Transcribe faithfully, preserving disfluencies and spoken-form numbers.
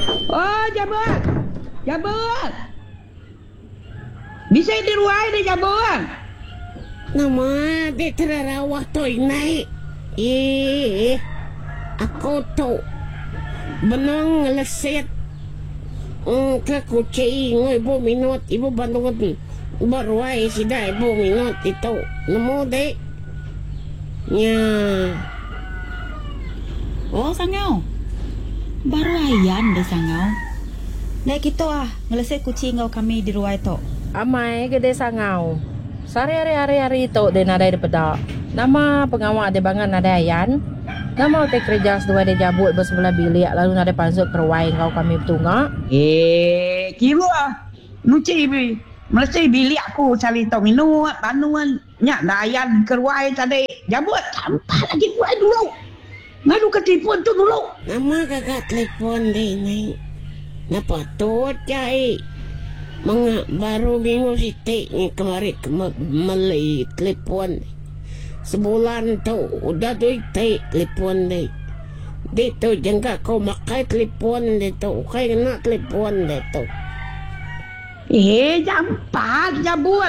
Oh, Jabun. Jabun. Bisa diruai deh, Jabun. Nama di terarawah to inay. Eh, ako to. Benang ngeleset. Mm, kakucing ibu minut ibu bantuan baruai sida ibu minut itu nemu dek nya. Oh sangau. Baru ayan deh sangau. Nek kita ah ngeleset kucing kau kami di ruai to. Amai gede sangau. Sari hari hari hari itu de nada de pedak. Nama pengawal de bangan nada yan. Nama te kerja sedua de jabut bersebelah bilik lalu nada pansut perwai kau kami betungak. Eh, kira ah. Nuci bi. Mesti bilik aku cari tau minum, panuan, nyak layan keruai tadi. Jabut, sampah lagi buat dulu. Ngadu ketipuan tu dulu. Nama kakak telepon deh nai. Napa tuh cai? Mga baru minggu siti ni kemarin kema meli telepon. Sebulan tu udah duit te telepon deh. Dia tu jangan kau makai telepon deh tu. Kau nak telepon deh tu. Eh, jampak Jabut.